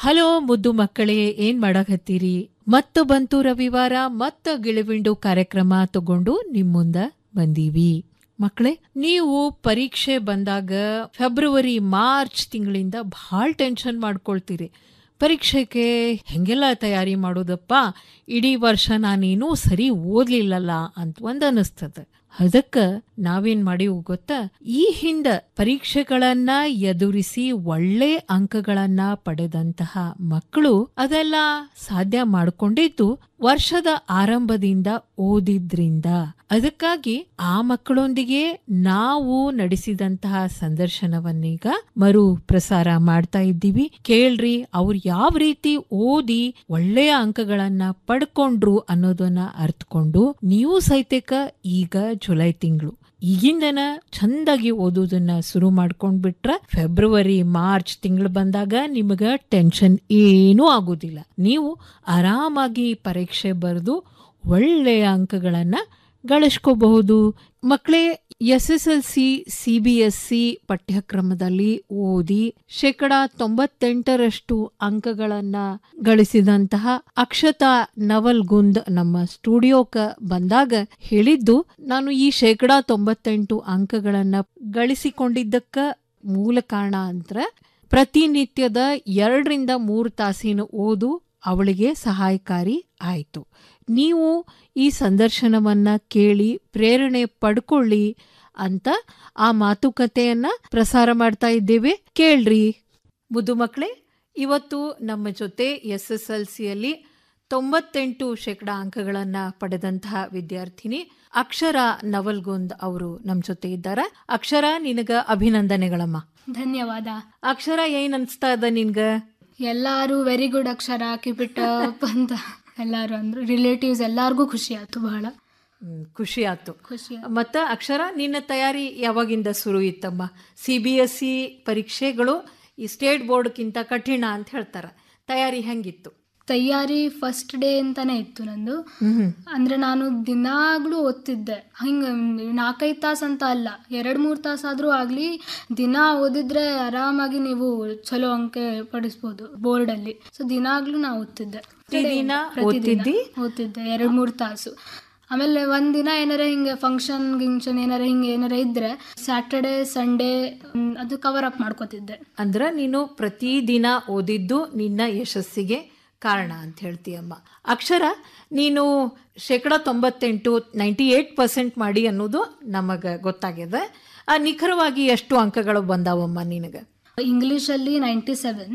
Hello ಮುದ್ದು ಮಕ್ಕಳೇ, ಏನ್ ಮಾಡಕತ್ತೀರಿ? ಮತ್ತು ಬಂತು ರವಿವಾರ, ಮತ್ತ ಗಿಳಿವಿಂಡು ಕಾರ್ಯಕ್ರಮ ತಗೊಂಡು ನಿಮ್ ಮುಂದ ಬಂದೀವಿ. ಮಕ್ಕಳೇ, ನೀವು ಪರೀಕ್ಷೆ ಬಂದಾಗ ಫೆಬ್ರವರಿ ಮಾರ್ಚ್ ತಿಂಗಳಿಂದ ಬಹಳ ಟೆನ್ಷನ್ ಮಾಡ್ಕೊಳ್ತೀರಿ. ಪರೀಕ್ಷೆಗೆ ಹೆಂಗೆಲ್ಲ ತಯಾರಿ ಮಾಡೋದಪ್ಪ, ಇಡೀ ವರ್ಷ ನಾನೇನೂ ಸರಿ ಓದ್ಲಿಲ್ಲಲ್ಲ ಅಂತ ಒಂದ್ ಅನಿಸ್ತದ. ಅದಕ್ಕ ನಾವೇನ್ ಮಾಡಿವು ಗೊತ್ತಾ? ಈ ಹಿಂದ ಪರೀಕ್ಷೆಗಳನ್ನ ಎದುರಿಸಿ ಒಳ್ಳೆ ಅಂಕಗಳನ್ನ ಪಡೆದಂತಹ ಮಕ್ಕಳು ಅದೆಲ್ಲ ಸಾಧ್ಯ ಮಾಡ್ಕೊಂಡಿದ್ದು ವರ್ಷದ ಆರಂಭದಿಂದ ಓದಿದ್ರಿಂದ. ಅದಕ್ಕಾಗಿ ಆ ಮಕ್ಕಳೊಂದಿಗೆ ನಾವು ನಡೆಸಿದಂತಹ ಸಂದರ್ಶನವನ್ನೀಗ ಮರು ಪ್ರಸಾರ ಮಾಡ್ತಾ ಇದ್ದೀವಿ. ಕೇಳ್ರಿ, ಅವ್ರು ಯಾವ ರೀತಿ ಓದಿ ಒಳ್ಳೆಯ ಅಂಕಗಳನ್ನ ಪಡ್ಕೊಂಡ್ರು ಅನ್ನೋದನ್ನ ಅರ್ಥಕೊಂಡು ನೀವು ಸಹಿತಕ ಈಗ ಜುಲೈ ತಿಂಗಳು ಈಗಿಂದನ ಚಂದಾಗಿ ಓದೋದನ್ನ ಶುರು ಮಾಡ್ಕೊಂಡ್ಬಿಟ್ರ ಫೆಬ್ರವರಿ ಮಾರ್ಚ್ ತಿಂಗಳು ಬಂದಾಗ ನಿಮಗ ಟೆನ್ಷನ್ ಏನೂ ಆಗೋದಿಲ್ಲ. ನೀವು ಆರಾಮಾಗಿ ಪರೀಕ್ಷೆ ಬರೆದು ಒಳ್ಳೆಯ ಅಂಕಗಳನ್ನ ಗಳಿಸ್ಕೋಬಹುದು. ಮಕ್ಕಳೇ, SSLC CBSE ಪಠ್ಯಕ್ರಮದಲ್ಲಿ ಓದಿ 98% ಅಂಕಗಳನ್ನ ಗಳಿಸಿದಂತಹ ಅಕ್ಷತಾ ನವಲ್ಗುಂದ್ ನಮ್ಮ ಸ್ಟುಡಿಯೋಕ ಬಂದಾಗ ಹೇಳಿದ್ದು, ನಾನು ಈ 98% ಅಂಕಗಳನ್ನ ಗಳಿಸಿಕೊಂಡಿದ್ದಕ್ಕ ಮೂಲ ಕಾರಣ ಅಂದ್ರ ಪ್ರತಿನಿತ್ಯದ 2 ರಿಂದ 3 ತಾಸಿನ ಓದು ಅವಳಿಗೆ ಸಹಾಯಕಾರಿ ಆಯಿತು. ನೀವು ಈ ಸಂದರ್ಶನವನ್ನ ಕೇಳಿ ಪ್ರೇರಣೆ ಪಡ್ಕೊಳ್ಳಿ ಅಂತ ಆ ಮಾತುಕತೆಯನ್ನ ಪ್ರಸಾರ ಮಾಡ್ತಾ ಇದ್ದೇವೆ. ಕೇಳ್ರಿ ಮುದ್ದು ಮಕ್ಕಳೇ. ಇವತ್ತು ನಮ್ಮ ಜೊತೆ SSLCಯಲ್ಲಿ 98% ಅಂಕಗಳನ್ನ ಪಡೆದಂತಹ ವಿದ್ಯಾರ್ಥಿನಿ ಅಕ್ಷರಾ ನವಲ್ಗುಂದ್ ಅವರು ನಮ್ಮ ಜೊತೆ ಇದ್ದಾರೆ. ಅಕ್ಷರಾ, ನಿನಗ ಅಭಿನಂದನೆಗಳಮ್ಮ. ಧನ್ಯವಾದ. ಅಕ್ಷರಾ, ಏನ್ ಅನ್ಸ್ತಾ ಇದ ನಿನ್ಗ? ಎಲ್ಲಾರು very good Akshara, keep it up ಅಂತ ಎಲ್ಲಾರು ಅಂದ್ರು. ರಿಲೇಟಿವ್ಸ್ ಎಲ್ಲಾರ್ಗೂ ಖುಷಿ ಆಯ್ತು, ಬಹಳ ಖುಷಿ ಆಯ್ತು. ಮತ್ತ ಅಕ್ಷರ, ನಿನ್ನ ತಯಾರಿ ಯಾವಾಗಿಂದ ಶುರು ಇತ್ತಮ್ಮ? CBSE ಪರೀಕ್ಷೆಗಳು ಈ ಸ್ಟೇಟ್ ಬೋರ್ಡ್ಕ್ಕಿಂತ ಕಠಿಣ ಅಂತ ಹೇಳ್ತಾರ. ತಯಾರಿ ಹೆಂಗಿತ್ತು? ತಯಾರಿ ಫಸ್ಟ್ ಡೇ ಅಂತಾನೆ ಇತ್ತು ನಂದು. ಅಂದ್ರೆ ನಾನು ದಿನಾಗ್ಲೂ ಓದ್ತಿದ್ದೆ. ಹಿಂಗ 4-5 ತಾಸು ಅಂತ ಅಲ್ಲ, 2-3 ತಾಸಾದ್ರೂ ಆಗ್ಲಿ ದಿನ ಓದಿದ್ರೆ ಆರಾಮಾಗಿ ನೀವು ಚಲೋ ಅಂಕ ಪಡಿಸ್ಬೋದು ಬೋರ್ಡ್ ಅಲ್ಲಿ. ಸೊ ದಿನಾಗ್ಲೂ ನಾ ಓದ್ತಿದ್ದೆ, ಓದ್ತಿದ್ದೆ 2-3 ತಾಸು. ಆಮೇಲೆ ಒಂದಿನ ಏನಾರ ಹಿಂಗೆ ಫಂಕ್ಷನ್ ಏನಾರ ಹಿಂಗೆ ಏನಾರ ಇದ್ರೆ ಸ್ಯಾಟರ್ಡೆ ಸಂಡೇ ಅದು ಕವರ್ ಅಪ್ ಮಾಡ್ಕೋತಿದ್ದೆ. ಅಂದ್ರ ನೀನು ಪ್ರತಿದಿನ ಓದಿದ್ದು ನಿನ್ನ ಯಶಸ್ಸಿಗೆ ಕಾರಣ ಅಂತ ಹೇಳ್ತೀಯಮ್ಮ. ಅಕ್ಷರ, ನೀನು 98% ಮಾಡಿ ಅನ್ನೋದು ನಮಗ ಗೊತ್ತಾಗ್ಯದ. ನಿಖರವಾಗಿ ಎಷ್ಟು ಅಂಕಗಳು ಬಂದಾವಮ್ಮ ನಿನಗ? ಇಂಗ್ಲಿಷಲ್ಲಿ 97,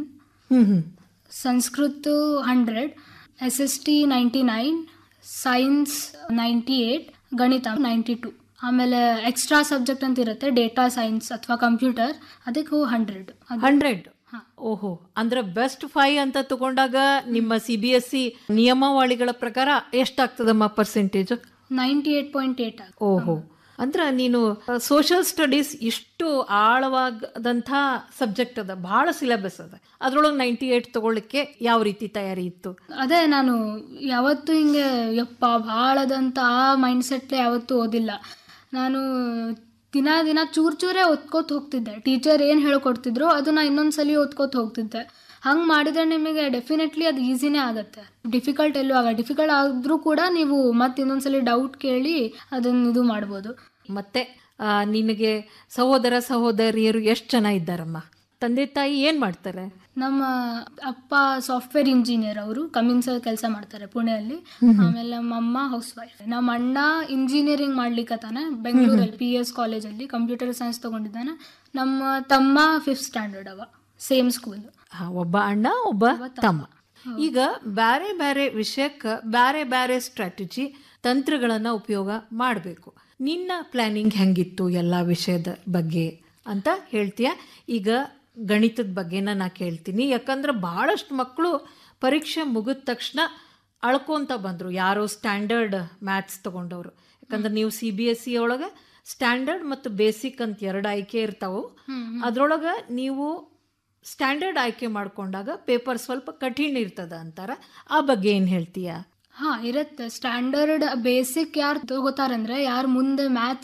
ಸಂಸ್ಕೃತ 100, SST 99, ಸೈನ್ಸ್ 98, ಗಣಿತ 92. ಆಮೇಲೆ ಎಕ್ಸ್ಟ್ರಾ ಸಬ್ಜೆಕ್ಟ್ ಅಂತ ಇರುತ್ತೆ, ಡೇಟಾ ಸೈನ್ಸ್ ಅಥವಾ ಕಂಪ್ಯೂಟರ್, ಅದಕ್ಕೆ 100. ಓಹೋ, ಅಂದ್ರೆ ಬೆಸ್ಟ್ 5 ಅಂತ ತಗೊಂಡಾಗ ನಿಮ್ಮ CBSE ನಿಯಮಾವಳಿಗಳ ಪ್ರಕಾರ ಎಷ್ಟಾಗ್ತದಮ್ಮ ಪರ್ಸೆಂಟೇಜ್? 98.8. ಓಹೋ, ಅಂದ್ರ ನೀನು ಸೋಷಿಯಲ್ ಸ್ಟಡೀಸ್ ಇಷ್ಟು ಆಳವಾದಂಥ ಸಬ್ಜೆಕ್ಟ್ ಅದ, ಬಹಳ ಸಿಲೆಬಸ್ ಅದ, ಅದ್ರೊಳಗೆ 98 ತಗೊಳ್ಳಿಕ್ಕೆ ಯಾವ ರೀತಿ ತಯಾರಿ ಇತ್ತು? ಅದೇ, ನಾನು ಯಾವತ್ತೂ ಹಿಂಗೆ ಯಪ್ಪ ಭಾಳದಂತ ಆ ಮೈಂಡ್ ಸೆಟ್ಲೆ ಯಾವತ್ತೂ ಓದಿಲ್ಲ. ನಾನು ದಿನ ಚೂರೇ ಓದ್ಕೋತ ಹೋಗ್ತಿದ್ದೆ. ಟೀಚರ್ ಏನು ಹೇಳ್ಕೊಡ್ತಿದ್ರು ಅದು ನಾ ಇನ್ನೊಂದ್ಸಲಿ ಓದ್ಕೋತ ಹೋಗ್ತಿದ್ದೆ. ಹಂಗೆ ಮಾಡಿದ್ರೆ ನಿಮಗೆ ಡೆಫಿನೆಟ್ಲಿ ಅದು ಈಸಿನೇ ಆಗುತ್ತೆ. ಡಿಫಿಕಲ್ಟ್ ಎಲ್ಲೂ ಡಿಫಿಕಲ್ಟ್ ಆದ್ರೂ ಕೂಡ ನೀವು ಮತ್ತೆ ಇನ್ನೊಂದ್ಸಲಿ ಡೌಟ್ ಕೇಳಿ ಅದನ್ನ ಇದು ಮಾಡ್ಬೋದು. ಮತ್ತೆ ನಿನಗೆ ಸಹೋದರ ಸಹೋದರಿಯರು ಎಷ್ಟು ಜನ ಇದ್ದಾರಮ್ಮ? ತಂದೆ ತಾಯಿ ಏನ್ ಮಾಡ್ತಾರೆ? ನಮ್ಮ ಅಪ್ಪ ಸಾಫ್ಟ್ವೇರ್ ಇಂಜಿನಿಯರ್, ಅವರು ಕಮಿನ್ಸ್ ಕೆಲಸ ಮಾಡ್ತಾರೆ ಪುಣೆಯಲ್ಲಿ. ಆಮೇಲೆ ನಮ್ಮ ಅಮ್ಮ ಹೌಸ್ ವೈಫ್. ನಮ್ಮ ಅಣ್ಣ ಇಂಜಿನಿಯರಿಂಗ್ ಮಾಡ್ಲಿಕ್ಕತ್ತಾನೆ ಬೆಂಗಳೂರಲ್ಲಿ PS ಕಾಲೇಜಲ್ಲಿ, ಕಂಪ್ಯೂಟರ್ ಸೈನ್ಸ್ ತಗೊಂಡಿದ್ದಾನೆ. ನಮ್ಮ ತಮ್ಮ 5th ಸ್ಟ್ಯಾಂಡರ್ಡ್, ಅವ ಸೇಮ್ ಸ್ಕೂಲ್. ಒಬ್ಬ ಅಣ್ಣ, ಒಬ್ಬ ತಮ್ಮ. ಈಗ ಬ್ಯಾರೆ ಬ್ಯಾರೆ ವಿಷಯಕ್ಕೆ ಬ್ಯಾರೆ ಬ್ಯಾರೆ ಸ್ಟ್ರಾಟಜಿ ತಂತ್ರಗಳನ್ನ ಉಪಯೋಗ ಮಾಡಬೇಕು. ನಿನ್ನ ಪ್ಲಾನಿಂಗ್ ಹೆಂಗಿತ್ತು ಎಲ್ಲ ವಿಷಯದ ಬಗ್ಗೆ ಅಂತ ಹೇಳ್ತೀಯ? ಈಗ ಗಣಿತದ ಬಗ್ಗೆನ ನಾ ಕೇಳ್ತೀನಿ. ಯಾಕಂದ್ರೆ ಬಹಳಷ್ಟು ಮಕ್ಕಳು ಪರೀಕ್ಷೆ ಮುಗಿದ ತಕ್ಷಣ ಅಳ್ಕೊಂತ ಬಂದರು, ಯಾರೋ ಸ್ಟ್ಯಾಂಡರ್ಡ್ ಮ್ಯಾಥ್ಸ್ ತಗೊಂಡವರು. ಯಾಕಂದ್ರೆ ನೀವು CBSE ಒಳಗೆ ಸ್ಟ್ಯಾಂಡರ್ಡ್ ಮತ್ತು ಬೇಸಿಕ್ ಅಂತ 2 ಆಯ್ಕೆ ಇರ್ತಾವೆ. ಅದ್ರೊಳಗೆ ನೀವು ಸ್ಟ್ಯಾಂಡರ್ಡ್ ಆಯ್ಕೆ ಮಾಡ್ಕೊಂಡಾಗ ಪೇಪರ್ ಸ್ವಲ್ಪ ಕಠಿಣ ಇರ್ತದ ಅಂತಾರ. ಆ ಬಗ್ಗೆ ಏನು ಹೇಳ್ತೀಯಾ? ಇರುತ್ತೆ. ಸ್ಟ್ಯಾಂಡರ್ಡ್ ಬೇಸಿಕ್ ಯಾರು ತಗೋತಾರಂದ್ರೆ ಯಾರು ಮುಂದೆ ಮ್ಯಾಥ್ಸ್